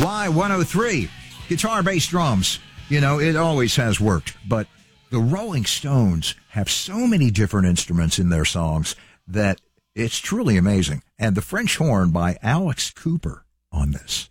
Y103, guitar, bass, drums. You know, it always has worked. But the Rolling Stones have so many different instruments in their songs that it's truly amazing. And the French horn by Alex Cooper on this.